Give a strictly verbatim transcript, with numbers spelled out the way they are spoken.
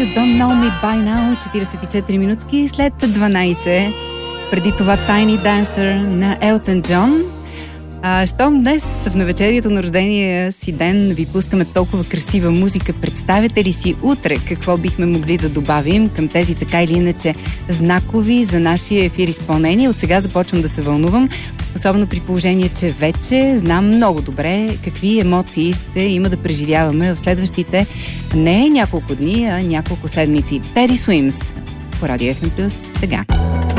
Don't Know Me By Now, четиридесет и четири минутки след дванайсет. Преди това Tiny Dancer на Елтън Джон. А, щом днес в навечерието на рождения си ден ви пускаме толкова красива музика, представяте ли си утре какво бихме могли да добавим към тези така или иначе знакови за нашия ефир изпълнения? От сега започвам да се вълнувам, особено при положение, че вече знам много добре какви емоции ще има да преживяваме в следващите не няколко дни, а няколко седмици. Teddy Swims по Радио Еф Ем Плюс сега.